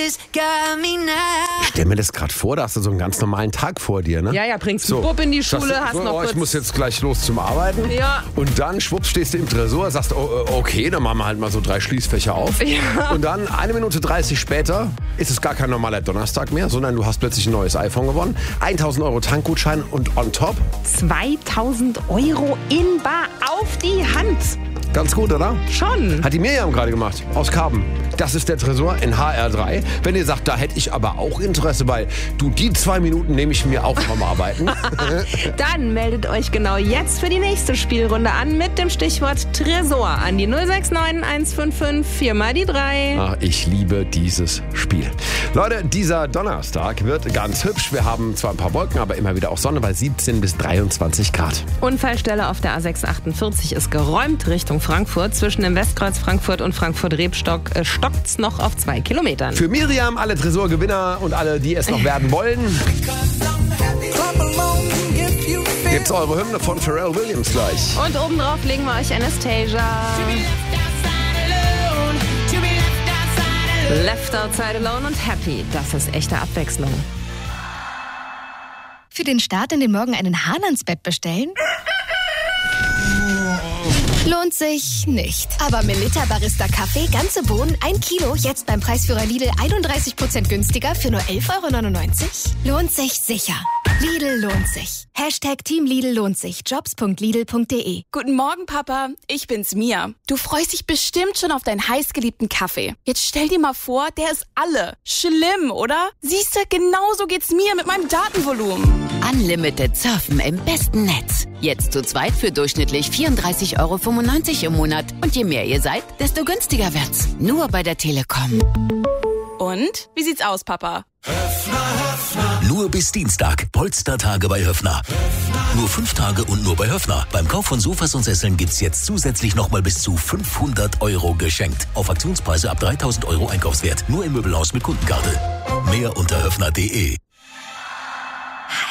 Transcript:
Stell mir das gerade vor, da hast du so einen ganz normalen Tag vor dir, ne? Ja, bringst einen Bub in die Schule, hast noch kurz... Ich muss jetzt gleich los zum Arbeiten. Ja. Und dann, schwupps, stehst du im Tresor, sagst, okay, dann machen wir halt mal so 3 Schließfächer auf. Ja. Und dann, 1 Minute 30 später, ist es gar kein normaler Donnerstag mehr, sondern du hast plötzlich ein neues iPhone gewonnen, 1.000 Euro Tankgutschein und on top 2.000 Euro in bar auf die Hand. Ganz gut, oder? Schon. Hat die Miriam gerade gemacht, aus Karben. Das ist der Tresor in HR3. Wenn ihr sagt, da hätte ich aber auch Interesse bei, die 2 Minuten nehme ich mir auch vom Arbeiten. Dann meldet euch genau jetzt für die nächste Spielrunde an mit dem Stichwort Tresor an die 069 155 4 mal die 3. Ach, ich liebe dieses Spiel. Leute, dieser Donnerstag wird ganz hübsch. Wir haben zwar ein paar Wolken, aber immer wieder auch Sonne bei 17 bis 23 Grad. Unfallstelle auf der A648 ist geräumt Richtung Frankfurt. Zwischen dem Westkreuz Frankfurt und Frankfurt-Rebstock stockt's noch auf 2 Kilometern. Für Miriam, alle Tresorgewinner und alle, die es noch werden wollen, gibt's eure Hymne von Pharrell Williams gleich. Und obendrauf legen wir euch Anastasia. Left Outside Alone und Happy. Das ist echte Abwechslung. Für den Start in den Morgen einen Hahn ans Bett bestellen? Lohnt sich nicht. Aber Melitta Barista Kaffee, ganze Bohnen, 1 Kilo, jetzt beim Preisführer Lidl 31% günstiger für nur 11,99 €? Lohnt sich sicher. Lidl lohnt sich. Team Lidl lohnt sich. Jobs.lidl.de. Guten Morgen, Papa. Ich bin's, Mia. Du freust dich bestimmt schon auf deinen heißgeliebten Kaffee. Jetzt stell dir mal vor, der ist alle. Schlimm, oder? Siehste, genauso geht's mir mit meinem Datenvolumen. Unlimited Surfen im besten Netz. Jetzt zu zweit für durchschnittlich 34,95 € im Monat. Und je mehr ihr seid, desto günstiger wird's. Nur bei der Telekom. Und? Wie sieht's aus, Papa? Nur bis Dienstag. Polstertage bei Höffner. Nur 5 Tage und nur bei Höffner. Beim Kauf von Sofas und Sesseln gibt's jetzt zusätzlich nochmal bis zu 500 € geschenkt. Auf Aktionspreise ab 3.000 € Einkaufswert. Nur im Möbelhaus mit Kundenkarte. Mehr unter höffner.de.